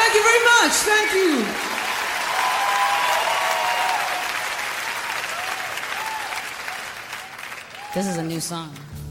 Thank you very much. Thank you. This is a new song.